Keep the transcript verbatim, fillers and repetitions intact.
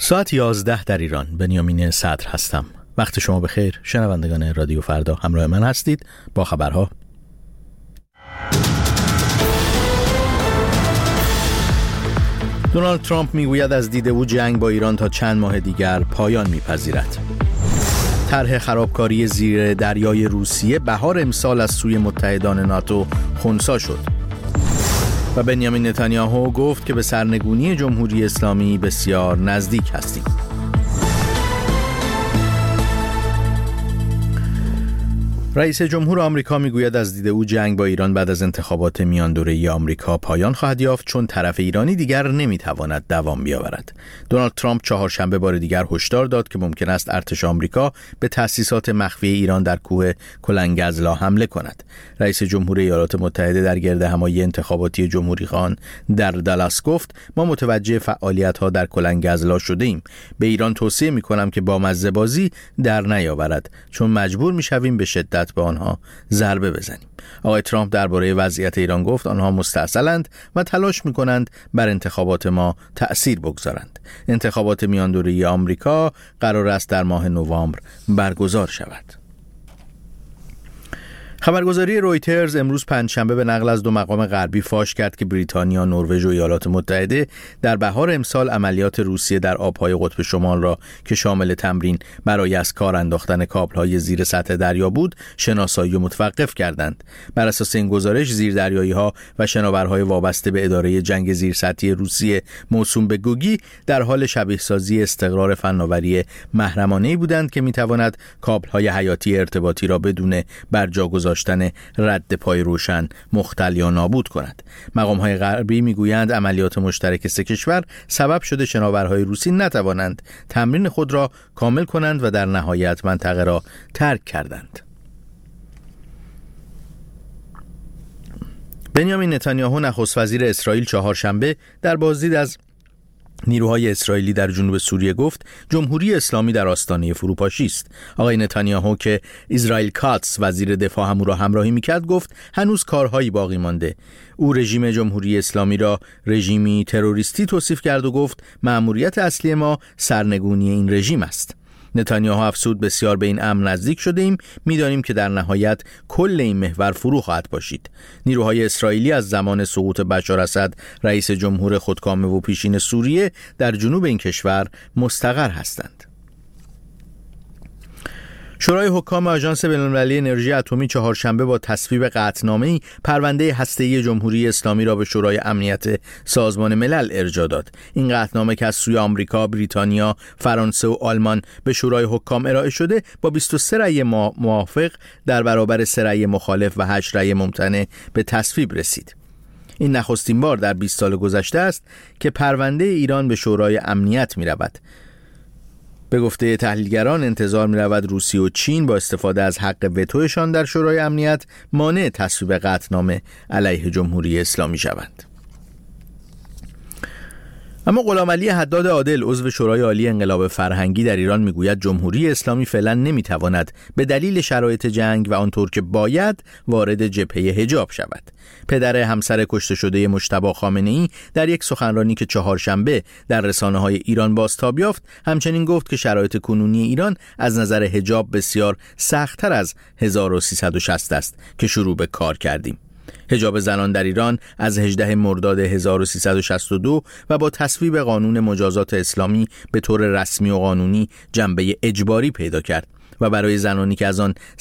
ساعت یازده در ایران. بنیامین صدر هستم. وقت شما بخیر شنوندگان رادیو فردا، همراه من هستید با خبرها. دونالد ترامپ میگوید از دید او جنگ با ایران تا چند ماه دیگر پایان میپذیرد. طرح خرابکاری زیر دریای روسیه بهار امسال از سوی متحدان ناتو خنثی شد. و بنیامین نتانیاهو گفت که به سرنگونی جمهوری اسلامی بسیار نزدیک هستیم. رئیس جمهور آمریکا میگوید از دید او جنگ با ایران بعد از انتخابات میان دوره‌ای آمریکا پایان خواهد یافت، چون طرف ایرانی دیگر نمیتواند دوام بیاورد. دونالد ترامپ چهارشنبه بار دیگر هشدار داد که ممکن است ارتش آمریکا به تأسیسات مخفی ایران در کوه کلنگزلا حمله کند. رئیس جمهور ایالات متحده در گردهمایی انتخاباتی جمهوریخوان در دالاس گفت: ما متوجه فعالیت‌ها در کلنگزلا شده ایم. به ایران توصیه می‌کنم که با مزه‌بازی در نیاورد، چون مجبور می‌شویم به شدت به آنها ضربه بزنیم. آقای ترامپ درباره وضعیت ایران گفت: آنها مستعصلند و تلاش می‌کنند بر انتخابات ما تأثیر بگذارند. انتخابات میان دوره‌ای آمریکا قرار است در ماه نوامبر برگزار شود. خبرگزاری رویترز امروز پنجشنبه به نقل از دو مقام غربی فاش کرد که بریتانیا، نروژ و ایالات متحده در بهار امسال عملیات روسیه در آبهای قطب شمال را که شامل تمرین برای از کار انداختن کابل‌های زیر سطح دریا بود، شناسایی و متوقف کردند. بر اساس این گزارش، زیردریایی‌ها و شناورهای وابسته به اداره جنگ زیرسطحی روسیه موسوم به گوگی در حال شبیه‌سازی استقرار فناوری محرمانه‌ای بودند که می‌تواند کابل‌های حیاتی ارتباطی را بدون برجا گذاشتن رد پای روشن مختل یا نابود کند. مقام‌های غربی میگویند عملیات مشترک سه کشور سبب شده شناورهای روسی نتوانند تمرین خود را کامل کنند و در نهایت منطقه را ترک کردند. بنیامین نتانیاهو نخست وزیر اسرائیل چهارشنبه در بازدید از نیروهای اسرائیلی در جنوب سوریه گفت جمهوری اسلامی در آستانه فروپاشی است. آقای نتانیاهو که اسرائیل کاتس وزیر دفاع هم او را همراهی میکرد گفت هنوز کارهایی باقی مانده. او رژیم جمهوری اسلامی را رژیمی تروریستی توصیف کرد و گفت مأموریت اصلی ما سرنگونی این رژیم است. نتانیاهو افزود بسیار به این امر نزدیک شده ایم، میدانیم که در نهایت کل این محور فرو خواهد باشید. نیروهای اسرائیلی از زمان سقوط بشار اسد رئیس جمهور خودکامه و پیشین سوریه در جنوب این کشور مستقر هستند. شورای حکام آژانس بین‌المللی انرژی اتمی چهارشنبه با تصویب قطعنامه‌ای پرونده هسته‌ای جمهوری اسلامی را به شورای امنیت سازمان ملل ارجاع داد. این قطعنامه که از سوی آمریکا، بریتانیا، فرانسه و آلمان به شورای حکام ارائه شده، با بیست و سه رأی موافق در برابر سه رأی مخالف و هشت رأی ممتنع به تصویب رسید. این نخستین بار در بیست سال گذشته است که پرونده ایران به شورای امنیت می‌رود. به گفته تحلیلگران انتظار می رود روسیه و چین با استفاده از حق وتوشان در شورای امنیت مانع تصویب قطعنامه علیه جمهوری اسلامی شوند. اما غلامعلی حداد عادل عضو شورای عالی انقلاب فرهنگی در ایران میگوید جمهوری اسلامی فعلا نمیتواند به دلیل شرایط جنگ و آنطور که باید وارد جبهه حجاب شود. پدر همسر کشته شده مجتبی خامنه‌ای در یک سخنرانی که چهارشنبه در رسانه‌های ایران بازتاب یافت همچنین گفت که شرایط کنونی ایران از نظر حجاب بسیار سخت‌تر از هزار و سیصد و شصت است که شروع به کار کردیم. حجاب زنان در ایران از هجدهم مرداد هزار و سیصد و شصت و دو و با تصویب قانون مجازات اسلامی به طور رسمی و قانونی جنبه اجباری پیدا کرد و برای زنانی که از آن